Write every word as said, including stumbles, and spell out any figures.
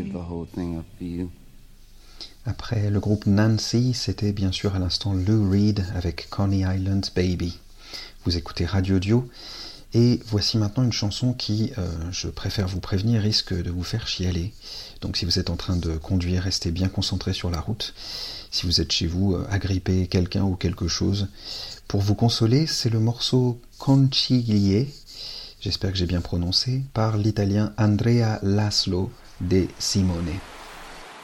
the whole thing up for you. Après le groupe Nancy, c'était bien sûr à l'instant Lou Reed avec Coney Island Baby. Vous écoutez Radio Dio, et voici maintenant une chanson qui, euh, je préfère vous prévenir, risque de vous faire chialer. Donc si vous êtes en train de conduire, restez bien concentré sur la route. Si vous êtes chez vous, euh, agrippez quelqu'un ou quelque chose. Pour vous consoler, c'est le morceau Conchiglie, j'espère que j'ai bien prononcé, par l'italien Andrea Laszlo De Simone.